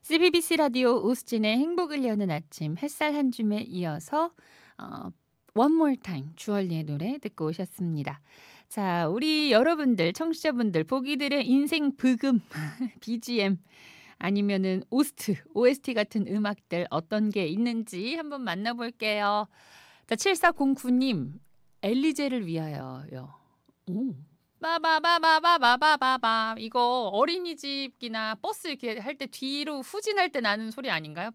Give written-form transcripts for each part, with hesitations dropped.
CBBC 라디오 오수진의 행복을 여는 아침 햇살 한 줌에 이어서 어 One More Time 주얼리의 노래 듣고 오셨습니다. 자, 우리 여러분들 청취자분들 보기들의 인생 브금 BGM 아니면은 오스트, OST 같은 음악들 어떤 게 있는지 한번 만나볼게요. 자, 7409님 엘리제를 위하여요. 오. 빠바바바바바바바바 이거 어린이집이나 버스 이렇게 할 때 뒤로 후진할 때 나는 소리 아닌가요?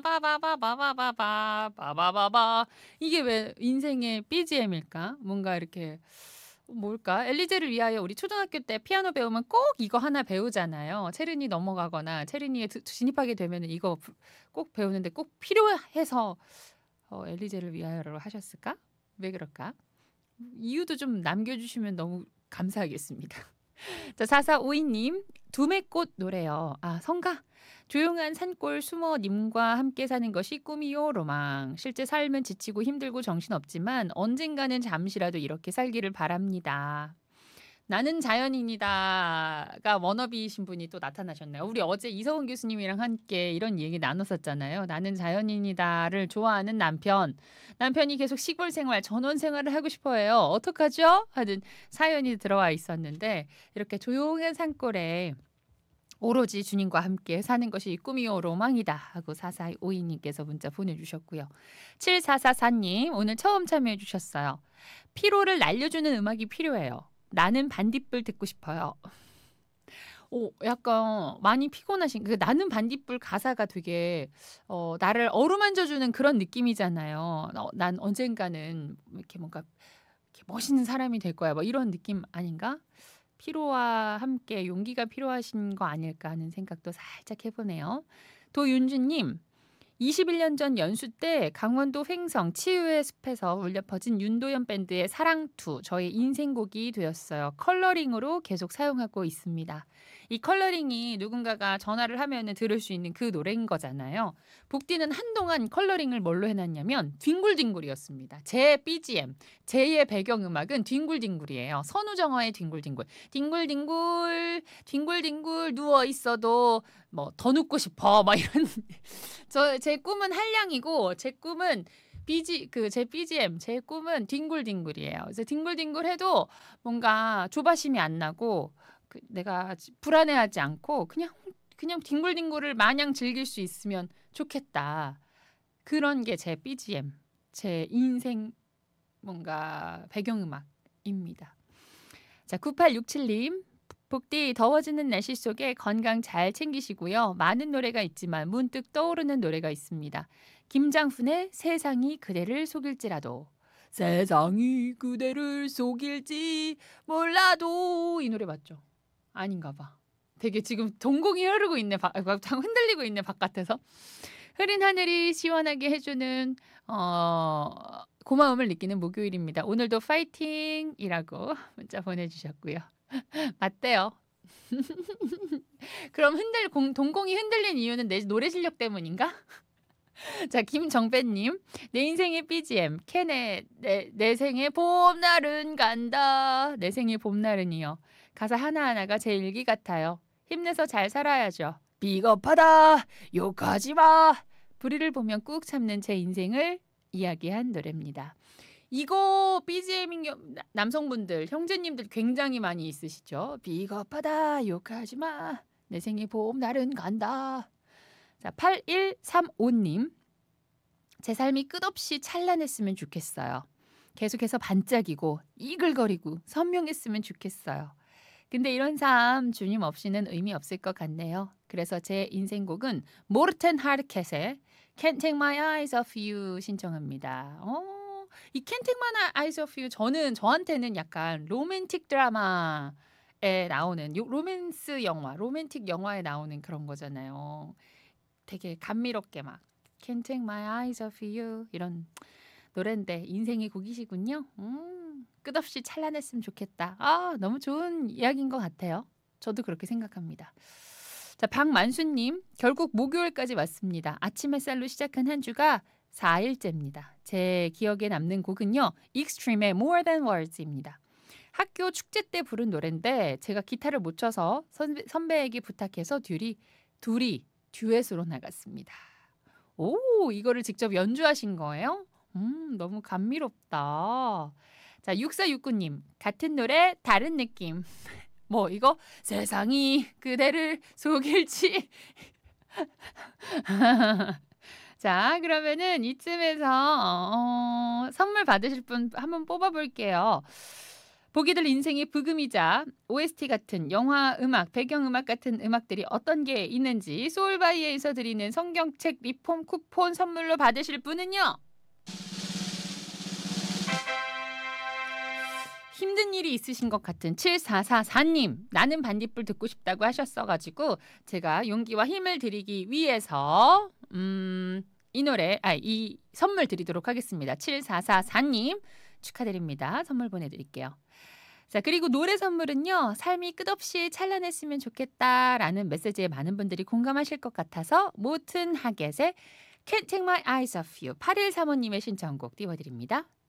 빠바바바바바바바바 바바바바 이게 왜 인생의 BGM일까? 뭔가 이렇게 뭘까? 엘리제를 위하여 우리 초등학교 때 피아노 배우면 꼭 이거 하나 배우잖아요. 체르니 넘어가거나 체르니에 진입하게 되면 이거 꼭 배우는데 꼭 필요해서 엘리제를 위하여로 하셨을까? 왜 그럴까? 이유도 좀 남겨주시면 너무 감사하겠습니다. 자, 4452님, 두매꽃 노래요. 아, 성가. 조용한 산골 수모 님과 함께 사는 것이 꿈이요, 로망. 실제 삶은 지치고 힘들고 정신없지만 언젠가는 잠시라도 이렇게 살기를 바랍니다. 나는 자연인이다가 워너비이신 분이 또 나타나셨네요. 우리 어제 이서훈 교수님이랑 함께 이런 얘기 나눴었잖아요. 나는 자연인이다를 좋아하는 남편. 남편이 계속 시골 생활, 전원 생활을 하고 싶어해요. 어떡하죠? 하는 사연이 들어와 있었는데 이렇게 조용한 산골에 오로지 주님과 함께 사는 것이 꿈이요 로망이다 하고 4452님께서 문자 보내주셨고요. 7444님 오늘 처음 참여해 주셨어요. 피로를 날려주는 음악이 필요해요. 나는 반딧불 듣고 싶어요. 오, 약간 많이 피곤하신 그 나는 반딧불 가사가 되게 나를 어루만져주는 그런 느낌이잖아요. 난 언젠가는 이렇게 뭔가 이렇게 멋있는 사람이 될 거야. 뭐 이런 느낌 아닌가? 피로와 함께 용기가 필요하신 거 아닐까 하는 생각도 살짝 해보네요. 도윤주님, 21년 전 연수 때 강원도 횡성 치유의 숲에서 울려 퍼진 윤도현 밴드의 사랑투 저의 인생곡이 되었어요. 컬러링으로 계속 사용하고 있습니다. 이 컬러링이 누군가가 전화를 하면은 들을 수 있는 그 노래인 거잖아요. 복디는 한동안 컬러링을 뭘로 해놨냐면 뒹굴뒹굴이었습니다. 제 BGM, 제의 배경음악은 뒹굴뒹굴이에요. 선우정아의 뒹굴뒹굴. 뒹굴뒹굴, 뒹굴뒹굴 누워 있어도 뭐 더 눕고 싶어. 막 이런 제 꿈은 한량이고 제 꿈은 제 BGM 제 꿈은 뒹굴뒹굴이에요. 그래서 뒹굴뒹굴해도 뭔가 조바심이 안 나고 내가 불안해하지 않고 그냥 뒹굴뒹굴을 마냥 즐길 수 있으면 좋겠다. 그런 게 제 BGM, 제 인생 뭔가 배경음악입니다. 자, 9867님. 복디 더워지는 날씨 속에 건강 잘 챙기시고요. 많은 노래가 있지만 문득 떠오르는 노래가 있습니다. 김장훈의 세상이 그대를 속일지라도. 세상이 그대를 속일지 몰라도 이 노래 맞죠? 아닌가 봐. 되게 지금 동공이 흐르고 있네. 흔들리고 있네 바깥에서. 흐린 하늘이 시원하게 해주는 고마움을 느끼는 목요일입니다. 오늘도 파이팅이라고 문자 보내주셨고요. 맞대요. 그럼 동공이 흔들린 이유는 내 노래 실력 때문인가? 자, 김정배님. 내 인생의 BGM. 캔의 내 생의 봄날은 간다. 내 생의 봄날은이요. 가사 하나하나가 제 일기 같아요. 힘내서 잘 살아야죠. 비겁하다. 욕하지 마. 불의를 보면 꾹 참는 제 인생을 이야기한 노래입니다. 이거 BGM인 남성분들, 형제님들 굉장히 많이 있으시죠. 비겁하다, 욕하지 마. 내 생의 봄날은 간다. 자, 8135님. 제 삶이 끝없이 찬란했으면 좋겠어요. 계속해서 반짝이고 이글거리고 선명했으면 좋겠어요. 근데 이런 삶 주님 없이는 의미 없을 것 같네요. 그래서 제 인생곡은 모르텐 하르켓의 Can't Take My Eyes Off You 신청합니다. 이 Can't Take My Eyes Off You 저한테는 약간 로맨틱 드라마에 나오는 로맨스 영화, 로맨틱 영화에 나오는 그런 거잖아요. 되게 감미롭게 막 Can't Take My Eyes Off You 이런 노래인데 인생의 곡이시군요. 끝없이 찬란했으면 좋겠다. 아, 너무 좋은 이야기인 것 같아요. 저도 그렇게 생각합니다. 자, 박만수님. 결국 목요일까지 왔습니다. 아침 햇살로 시작한 한 주가 4일째입니다. 제 기억에 남는 곡은요. 익스트림의 More Than Words입니다. 학교 축제 때 부른 노래인데 제가 기타를 못 쳐서 선배에게 부탁해서 둘이 듀엣으로 나갔습니다. 오 이거를 직접 연주하신 거예요? 너무 감미롭다. 자 6469 님. 같은 노래 다른 느낌. 뭐 이거 세상이 그대를 속일지. 자 그러면은 이쯤에서 선물 받으실 분 한번 뽑아 볼게요. 보기들 인생의 부금이자 OST 같은 영화 음악, 배경음악 같은 음악들이 어떤 게 있는지 소울바이에서 드리는 성경책 리폼 쿠폰 선물로 받으실 분은요. 힘든 일이 있으신 것 같은 7444 님. 나는 반딧불 듣고 싶다고 하셨어 가지고 제가 용기와 힘을 드리기 위해서 이 선물 드리도록 하겠습니다. 7444 님 축하드립니다. 선물 보내 드릴게요. 자 그리고 노래 선물은요. 삶이 끝없이 찬란했으면 좋겠다라는 메시지에 많은 분들이 공감하실 것 같아서 모튼 하겟의 Can't Take My Eyes Off You 8135 님의 신청곡 띄워 드립니다.